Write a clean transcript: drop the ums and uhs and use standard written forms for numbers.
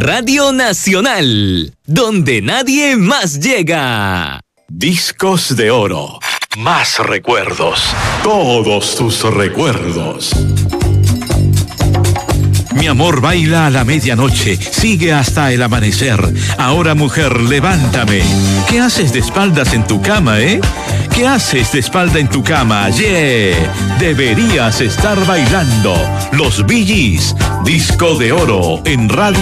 Radio Nacional, donde nadie más llega. Discos de oro. Más recuerdos. Todos tus recuerdos. Mi amor baila a la medianoche, sigue hasta el amanecer. Ahora, mujer, levántame. ¿Qué haces de espaldas en tu cama, ¿Qué haces de espalda en tu cama? Deberías estar bailando. Los Bee Gees, Disco de oro en Radio